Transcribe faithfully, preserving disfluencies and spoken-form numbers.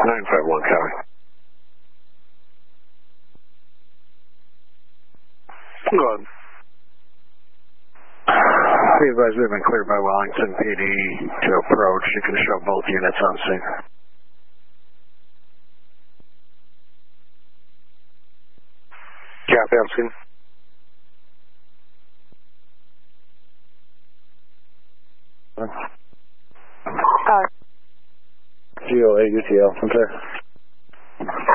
nine five one, copy. Go ahead. Be advised, we've been cleared by Wellington P D to approach. You can show both units on scene. Copy, on scene. Uh, G O A U T L, I'm sorry.